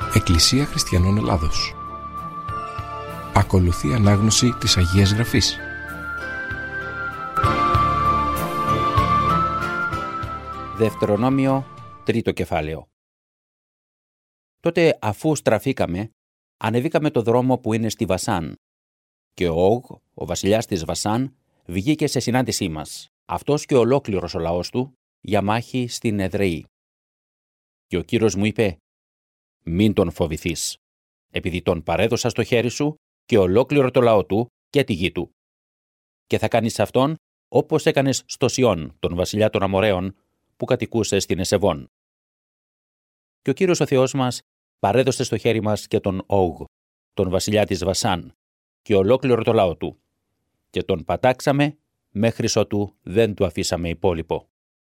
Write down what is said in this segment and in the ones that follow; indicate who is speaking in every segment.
Speaker 1: Εκκλησία Χριστιανών Ελλάδος. Ακολουθεί ανάγνωση της Αγίας Γραφής.
Speaker 2: Δευτερονόμιο, 3ο κεφάλαιο. Τότε, αφού στραφήκαμε, ανεβήκαμε το δρόμο που είναι στη Βασάν, και ο Ωγ, ο βασιλιάς της Βασάν, βγήκε σε συνάντησή μας, αυτός και ολόκληρος ο λαός του, για μάχη στην Εδρεή. Και ο Κύριος μου είπε: «Μην τον φοβηθείς, επειδή τον παρέδωσα στο χέρι σου και ολόκληρο το λαό του και τη γη του. Και θα κάνεις σε αυτόν όπως έκανες στο Σιών, τον βασιλιά των Αμοραίων, που κατοικούσε στην Εσεβών». Και ο Κύριος ο Θεός μας παρέδωσε στο χέρι μας και τον Ωγ, τον βασιλιά της Βασάν, και ολόκληρο το λαό του, και τον πατάξαμε μέχρι ότου δεν του αφήσαμε υπόλοιπο.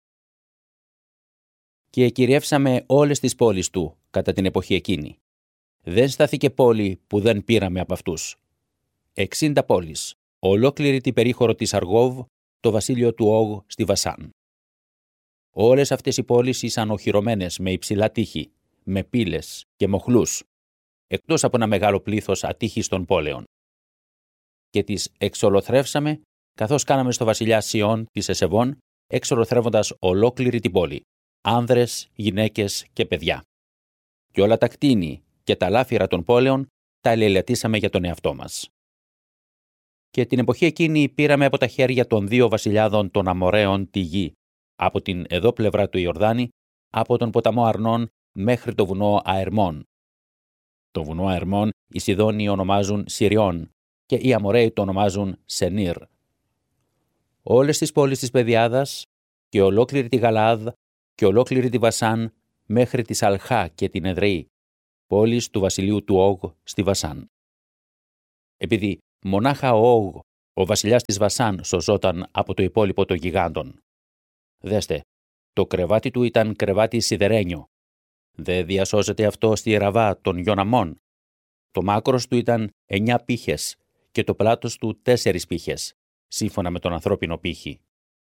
Speaker 2: Και κυριεύσαμε όλες τις πόλεις του κατά την εποχή εκείνη. Δεν στάθηκε πόλη που δεν πήραμε από αυτούς. 60 πόλεις, ολόκληρη την περίχωρο της Αργόβ, το βασίλειο του Ωγ στη Βασάν. Όλες αυτές οι πόλεις ήσαν οχυρωμένες με υψηλά τείχη, με πύλες και μοχλούς, εκτός από ένα μεγάλο πλήθος ατύχιστων πόλεων. Και τις εξολοθρεύσαμε, καθώς κάναμε στο βασιλιά Σιών της Εσεβών, εξολοθρεύοντας ολόκληρη την πόλη, άνδρες, γυναίκες και παιδιά. Και όλα τα κτίνη και τα λάφυρα των πόλεων τα ελελετήσαμε για τον εαυτό μας. Και την εποχή εκείνη πήραμε από τα χέρια των 2 βασιλιάδων των Αμοραίων τη γη, από την εδώ πλευρά του Ιορδάνη, από τον ποταμό Αρνών μέχρι το βουνό Αερμών. Το βουνό Αερμών οι Σιδόνιοι ονομάζουν Συριών και οι Αμοραίοι το ονομάζουν Σενήρ. Όλες τις πόλεις της Πεδιάδας και ολόκληρη τη Γαλαάδ και ολόκληρη τη Βασάν μέχρι τη Σαλχά και την Εδρεή, πόλεις του βασιλείου του Ωγ στη Βασάν. Επειδή μονάχα ο Ωγ, ο βασιλιάς της Βασάν, σωζόταν από το υπόλοιπο των γιγάντων. Δέστε, το κρεβάτι του ήταν κρεβάτι σιδερένιο. Δεν διασώζεται αυτό στη Ραβά των Ιωναμών. Το μάκρος του ήταν 9 πύχες και το πλάτος του 4 πύχες, σύμφωνα με τον ανθρώπινο πύχη.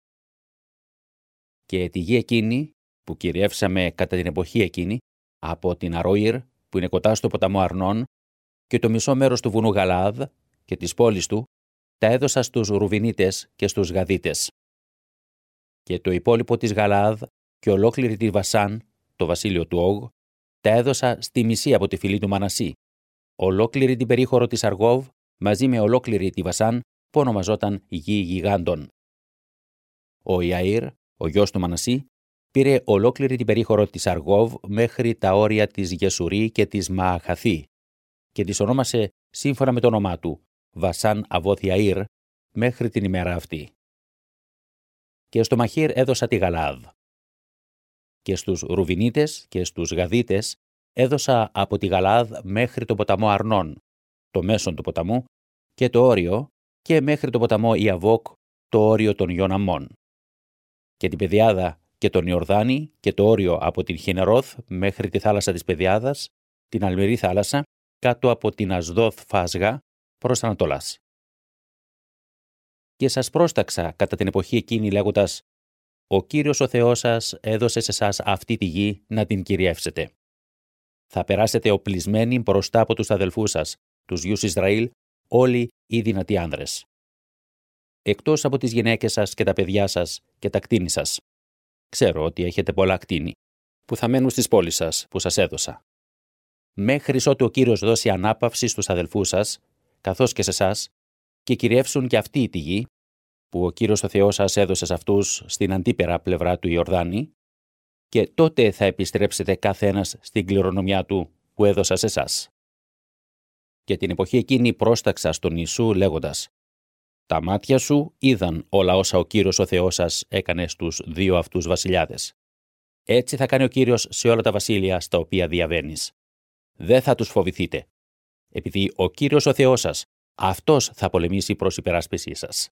Speaker 2: Και τη γη εκείνη που κυριεύσαμε κατά την εποχή εκείνη, από την Αρόιρ που είναι κοντά στο ποταμό Αρνών και το μισό μέρος του βουνού Γαλαάδ και της πόλης του, τα έδωσα στους Ρουβινίτες και στους Γαδίτες. Και το υπόλοιπο της Γαλαάδ και ολόκληρη τη Βασάν, το βασίλειο του Ωγ, τα έδωσα στη μισή από τη φυλή του Μανασί, ολόκληρη την περίχωρο της Αργόβ μαζί με ολόκληρη τη Βασάν που ονομαζόταν γη γιγάντων. Ο Ιαΐρ, ο γιος του Μανασί, πήρε ολόκληρη την περίχωρο της Αργόβ μέχρι τα όρια της Γεσουρή και της Μααχαθή και τις ονόμασε σύμφωνα με το όνομά του Βασάν Αβόθ Ιαΐρ μέχρι την ημέρα αυτή. Και στο Μαχίρ έδωσα τη Γαλαάδ. Και στους Ρουβινίτες και στους Γαδίτες έδωσα από τη Γαλαάδ μέχρι το ποταμό Αρνών, το μέσον του ποταμού και το όριο, και μέχρι το ποταμό Ιαβόκ, το όριο των Ιωναμών. Και την Πεδιάδα και τον Ιορδάνη και το όριο από την Χινερώθ μέχρι τη θάλασσα της Πεδιάδας, την αλμυρή θάλασσα, κάτω από την Ασδόθ Φάσγα, προς Ανατολάς. Και σας πρόσταξα κατά την εποχή εκείνη λέγοντας: «Ο Κύριος ο Θεός σας έδωσε σε εσάς αυτή τη γη να την κυριεύσετε. Θα περάσετε οπλισμένοι μπροστά από τους αδελφούς σας, τους γιους Ισραήλ, όλοι οι δυνατοί άνδρες. Εκτός από τις γυναίκες σας και τα παιδιά σας και τα κτήνη σας. Ξέρω ότι έχετε πολλά κτήνη, που θα μένουν στις πόλεις σας που σας έδωσα. Μέχρι ότου ο Κύριος δώσει ανάπαυση στους αδελφούς σας, καθώς και σε εσάς, και κυριεύσουν και αυτοί τη γη, που ο Κύριος ο Θεός σας έδωσε σε αυτούς στην αντίπερα πλευρά του Ιορδάνη, και τότε θα επιστρέψετε κάθε ένας στην κληρονομιά του που έδωσα σε εσάς». Και την εποχή εκείνη πρόσταξα στον Ιησού λέγοντας: «Τα μάτια σου είδαν όλα όσα ο Κύριος ο Θεός σας έκανε στους 2 αυτούς βασιλιάδες. Έτσι θα κάνει ο Κύριος σε όλα τα βασίλεια στα οποία διαβαίνεις. Δεν θα τους φοβηθείτε, επειδή ο Κύριος ο Θεός σας, αυτός θα πολεμήσει προς υπεράσπισή σας».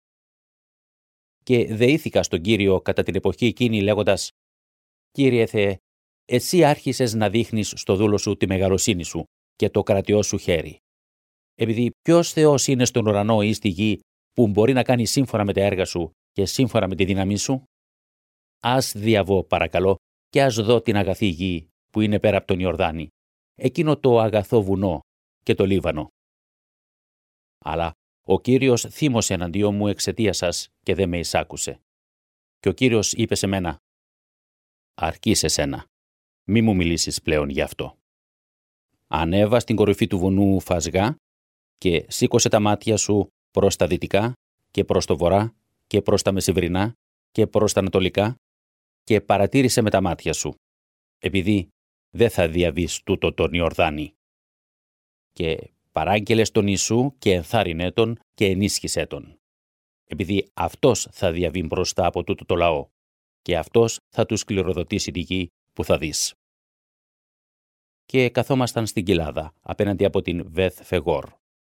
Speaker 2: Και δεήθηκα στον Κύριο κατά την εποχή εκείνη λέγοντας: «Κύριε Θεέ, εσύ άρχισες να δείχνεις στο δούλο σου τη μεγαλοσύνη σου και το κρατιό σου χέρι. Επειδή ποιος Θεός είναι στον ουρανό ή στη γη που μπορεί να κάνει σύμφωνα με τα έργα σου και σύμφωνα με τη δύναμή σου? Ας διαβώ, παρακαλώ, και ας δω την αγαθή γη που είναι πέρα από τον Ιορδάνη, εκείνο το αγαθό βουνό και το Λίβανο. Αλλά ο Κύριος θύμωσε εναντίον μου εξαιτίας σας και δεν με εισάκουσε. Και ο Κύριος είπε σε μένα: «Αρκεί σε σένα, μη μου μιλήσεις πλέον γι' αυτό. Ανέβα στην κορυφή του βουνού Φασγά και σήκωσε τα μάτια σου προς τα δυτικά και προς το βορρά και προς τα μεσημβρινά και προς τα ανατολικά και παρατήρησε με τα μάτια σου, επειδή δεν θα διαβείς τούτο τον Ιορδάνη. Και παράγγελες τον Ιησού και ενθάρρυνε τον και ενίσχυσέ τον, επειδή αυτός θα διαβεί μπροστά από τούτο το λαό και αυτός θα τους κληροδοτήσει τη γη που θα δεις». Και καθόμασταν στην κοιλάδα απέναντι από την Βεθ Φεγόρ.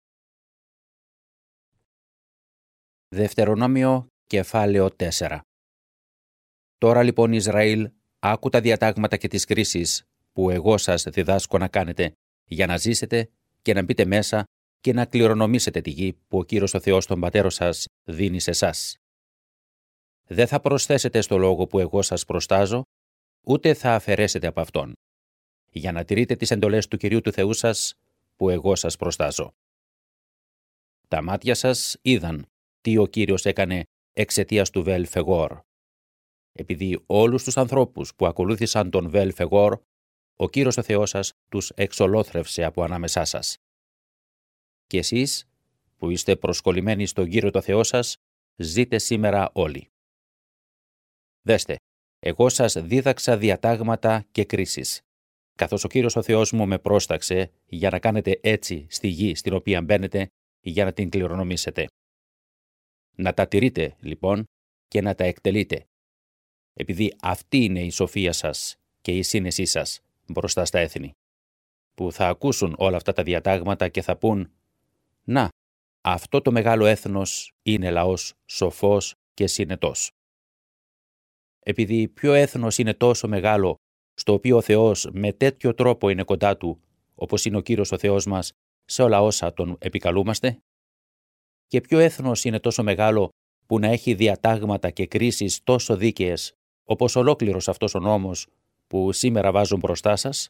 Speaker 2: Δευτερονόμιο κεφάλαιο 4. Τώρα λοιπόν Ισραήλ, άκου τα διατάγματα και τις κρίσεις που εγώ σας διδάσκω να κάνετε για να ζήσετε και να μπείτε μέσα και να κληρονομήσετε τη γη που ο Κύριος ο Θεός των πατέρων σας δίνει σε εσάς. Δεν θα προσθέσετε στο λόγο που εγώ σας προστάζω, ούτε θα αφαιρέσετε από αυτόν, για να τηρείτε τις εντολές του Κυρίου του Θεού σας που εγώ σας προστάζω. Τα μάτια σας είδαν τι ο Κύριος έκανε εξαιτίας του Βελ Φεγόρ. Επειδή όλους τους ανθρώπους που ακολούθησαν τον Βελ Φεγόρ, ο Κύριος ο Θεός σας τους εξολόθρευσε από ανάμεσά σας. Και εσείς, που είστε προσκολλημένοι στον Κύριο το Θεό σας, ζείτε σήμερα όλοι. Δέστε, εγώ σας δίδαξα διατάγματα και κρίσεις, καθώς ο Κύριος ο Θεός μου με πρόσταξε για να κάνετε έτσι στη γη στην οποία μπαίνετε, για να την κληρονομήσετε. Να τα τηρείτε, λοιπόν, και να τα εκτελείτε, επειδή αυτή είναι η σοφία σας και η σύνεσή σας μπροστά στα έθνη, που θα ακούσουν όλα αυτά τα διατάγματα και θα πούν: «Να, αυτό το μεγάλο έθνος είναι λαός σοφός και συνετός». Επειδή ποιο έθνος είναι τόσο μεγάλο, στο οποίο ο Θεός με τέτοιο τρόπο είναι κοντά του, όπως είναι ο Κύριος ο Θεός μας, σε όλα όσα τον επικαλούμαστε? Και ποιο έθνος είναι τόσο μεγάλο που να έχει διατάγματα και κρίσεις τόσο δίκαιες, όπως ολόκληρος αυτός ο νόμος που σήμερα βάζουν μπροστά σας?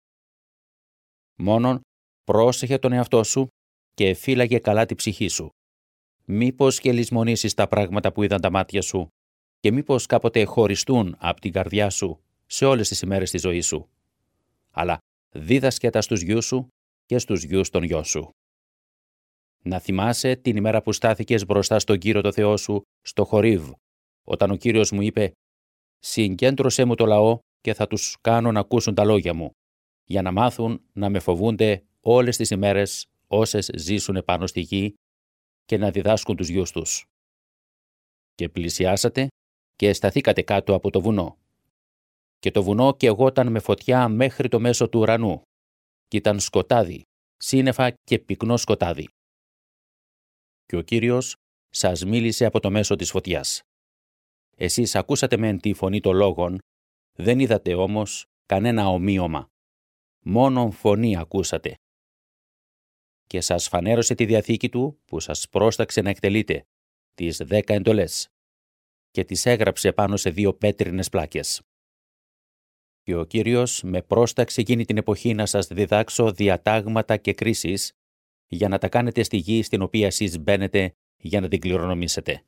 Speaker 2: Μόνον πρόσεχε τον εαυτό σου και φύλαγε καλά τη ψυχή σου. Μήπως και λησμονήσεις τα πράγματα που είδαν τα μάτια σου και μήπως κάποτε χωριστούν από την καρδιά σου σε όλες τις ημέρες της ζωής σου. Αλλά δίδασκε τα στους γιους σου και στους γιους των γιών σου. Να θυμάσαι την ημέρα που στάθηκες μπροστά στον Κύριο το Θεό σου στο Χορίβ, όταν ο Κύριος μου είπε: «Συγκέντρωσέ μου το λαό και θα τους κάνω να ακούσουν τα λόγια μου, για να μάθουν να με φοβούνται όλες τις ημέρες όσες ζήσουν πάνω στη γη και να διδάσκουν τους γιους τους». Και πλησιάσατε και σταθήκατε κάτω από το βουνό. Και το βουνό καιγόταν με φωτιά μέχρι το μέσο του ουρανού, και ήταν σκοτάδι, σύννεφα και πυκνό σκοτάδι. Και ο Κύριος σας μίλησε από το μέσο της φωτιάς. Εσείς ακούσατε μεν τη φωνή των λόγων, δεν είδατε όμως κανένα ομοίωμα. Μόνον φωνή ακούσατε. Και σας φανέρωσε τη διαθήκη του που σας πρόσταξε να εκτελείτε, τις 10 εντολές, και τις έγραψε πάνω σε 2 πέτρινες πλάκες. Και ο Κύριος με πρόσταξε εκείνη την εποχή να σας διδάξω διατάγματα και κρίσεις, για να τα κάνετε στη γη στην οποία εσείς μπαίνετε για να την κληρονομήσετε.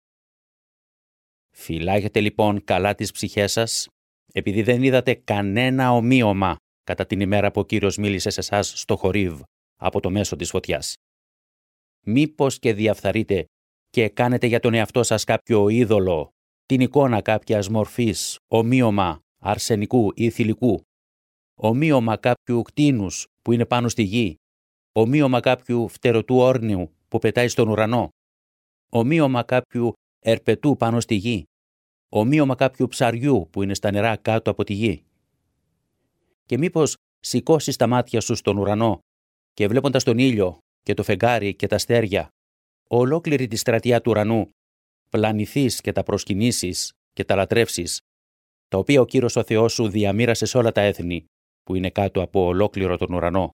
Speaker 2: Φυλάγετε λοιπόν καλά τις ψυχές σας, επειδή δεν είδατε κανένα ομοίωμα κατά την ημέρα που ο Κύριος μίλησε σε εσάς στο Χορίβ από το μέσο της φωτιάς. Μήπως και διαφθαρείτε και κάνετε για τον εαυτό σας κάποιο είδωλο, την εικόνα κάποιας μορφής, ομοίωμα αρσενικού ή θηλυκού, ομοίωμα κάποιου κτήνους που είναι πάνω στη γη, ομοίωμα κάποιου φτερωτού όρνιου που πετάει στον ουρανό, ομοίωμα κάποιου ερπετού πάνω στη γη, ομοίωμα κάποιου ψαριού που είναι στα νερά κάτω από τη γη. Και μήπως σηκώσεις τα μάτια σου στον ουρανό και βλέποντας τον ήλιο και το φεγγάρι και τα αστέρια, ολόκληρη τη στρατιά του ουρανού, πλανηθείς και τα προσκυνήσεις και τα λατρεύσεις, τα οποία ο Κύριος ο Θεός σου διαμοίρασε σε όλα τα έθνη που είναι κάτω από ολόκληρο τον ουρανό.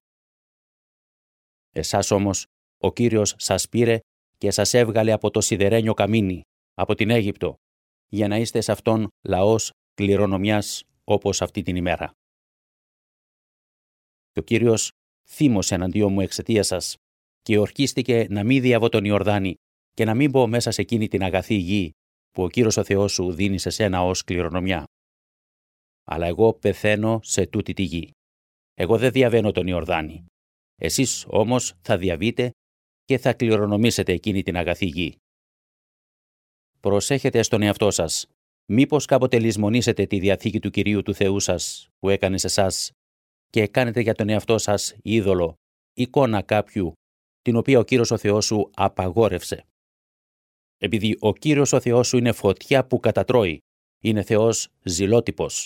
Speaker 2: Εσάς όμως ο Κύριος σας πήρε και σας έβγαλε από το σιδερένιο καμίνι, από την Αίγυπτο, για να είστε σε αυτόν λαός κληρονομιάς όπως αυτή την ημέρα. Και ο Κύριος θύμωσε εναντίον μου εξαιτίας σας και ορκίστηκε να μην διαβώ τον Ιορδάνη και να μην μπω μέσα σε εκείνη την αγαθή γη που ο Κύριος ο Θεός σου δίνει σε σένα ως κληρονομιά. Αλλά εγώ πεθαίνω σε τούτη τη γη. Εγώ δεν διαβαίνω τον Ιορδάνη. Εσείς όμως θα διαβείτε και θα κληρονομήσετε εκείνη την αγαθή γη. Προσέχετε στον εαυτό σας, μήπως κάποτε λησμονήσετε τη διαθήκη του Κυρίου του Θεού σας που έκανε σε εσάς και κάνετε για τον εαυτό σας είδωλο, εικόνα κάποιου, την οποία ο Κύριος ο Θεός σου απαγόρευσε. Επειδή ο Κύριος ο Θεός σου είναι φωτιά που κατατρώει, είναι Θεός ζηλότυπος.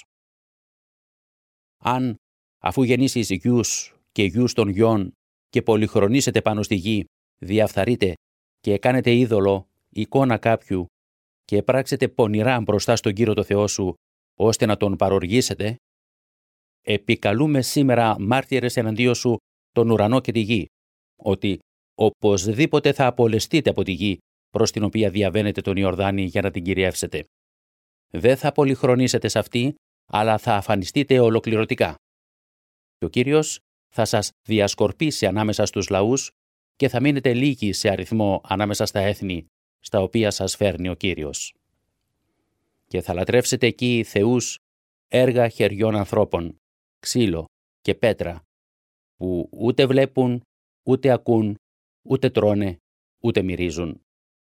Speaker 2: Αν, αφού γεννήσεις γιους και γιους των γιών και πολυχρονίσετε πάνω στη γη, διαφθαρείτε και κάνετε είδωλο, εικόνα κάποιου και πράξετε πονηρά μπροστά στον Κύριο το Θεό σου, ώστε να τον παροργήσετε, επικαλούμε σήμερα μάρτυρες εναντίον σου τον ουρανό και τη γη, ότι οπωσδήποτε θα απολεστείτε από τη γη προς την οποία διαβαίνετε τον Ιορδάνη για να την κυριεύσετε. Δεν θα πολυχρονίσετε σε αυτή, αλλά θα αφανιστείτε ολοκληρωτικά. Και ο Κύριος θα σας διασκορπίσει ανάμεσα στους λαούς και θα μείνετε λίγοι σε αριθμό ανάμεσα στα έθνη στα οποία σας φέρνει ο Κύριος. Και θα λατρεύσετε εκεί θεούς, έργα χεριών ανθρώπων, ξύλο και πέτρα, που ούτε βλέπουν, ούτε ακούν, ούτε τρώνε, ούτε μυρίζουν.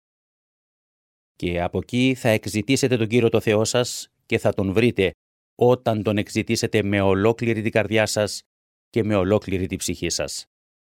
Speaker 2: Και από εκεί θα εξητήσετε τον Κύριο το Θεό σας και θα τον βρείτε όταν τον εξητήσετε με ολόκληρη την καρδιά σας και με ολόκληρη την ψυχή σας.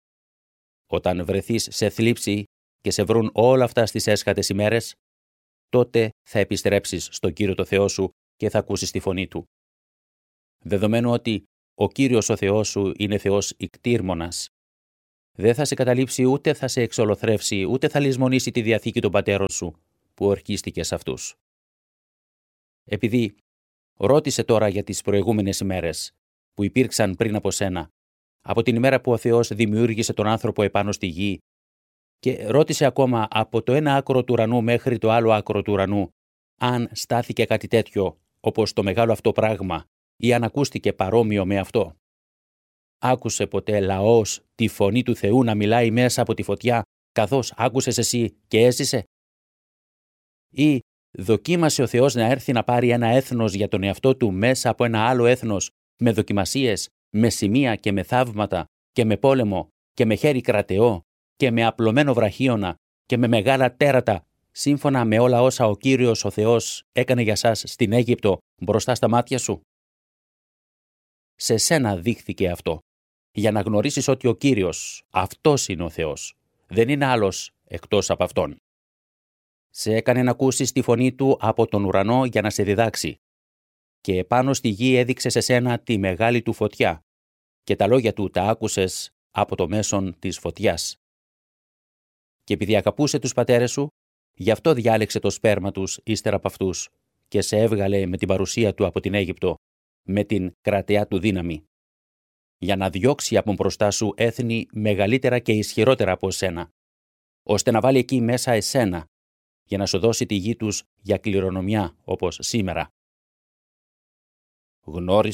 Speaker 2: Όταν βρεθείς σε θλίψη και σε βρουν όλα αυτά στις έσχατες ημέρες, τότε θα επιστρέψεις στον Κύριο το Θεό σου και θα ακούσεις τη φωνή Του. Δεδομένου ότι ο Κύριος ο Θεός σου είναι Θεός ικτήρμονας, δεν θα σε καταλήψει ούτε θα σε εξολοθρεύσει ούτε θα λησμονήσει τη διαθήκη των πατέρων σου που ορκίστηκε σε αυτούς. Επειδή ρώτησε τώρα για τις προηγούμενες ημέρες που υπήρξαν πριν από σένα, από την ημέρα που ο Θεός δημιούργησε τον άνθρωπο επάνω στη γη, και ρώτησε ακόμα από το ένα άκρο του ουρανού μέχρι το άλλο άκρο του ουρανού, αν στάθηκε κάτι τέτοιο όπως το μεγάλο αυτό πράγμα ή αν ακούστηκε παρόμοιο με αυτό. Άκουσε ποτέ λαός τη φωνή του Θεού να μιλάει μέσα από τη φωτιά, καθώς άκουσες εσύ και έζησε? Ή δοκίμασε ο Θεός να έρθει να πάρει ένα έθνος για τον εαυτό του μέσα από ένα άλλο έθνος, με δοκιμασίες, με σημεία και με θαύματα και με πόλεμο και με χέρι κρατεό και με απλωμένο βραχίωνα και με μεγάλα τέρατα, σύμφωνα με όλα όσα ο Κύριος ο Θεός έκανε για σας στην Αίγυπτο μπροστά στα μάτια σου? Σε σένα δείχθηκε αυτό, για να γνωρίσεις ότι ο Κύριος, αυτός είναι ο Θεός, δεν είναι άλλος εκτός από Αυτόν. Σε έκανε να ακούσεις τη φωνή Του από τον ουρανό για να σε διδάξει, και επάνω στη γη έδειξε σε σένα τη μεγάλη Του φωτιά, και τα λόγια Του τα άκουσες από το μέσον της φωτιάς. Και επειδή αγαπούσε τους πατέρες σου, γι' αυτό διάλεξε το σπέρμα τους ύστερα από αυτούς και σε έβγαλε με την παρουσία Του από την Αίγυπτο, με την κρατεά Του δύναμη, για να διώξει από μπροστά σου έθνη μεγαλύτερα και ισχυρότερα από εσένα, ώστε να βάλει εκεί μέσα εσένα, για να σου δώσει τη γη τους για κληρονομιά όπως σήμερα. Γνώρισε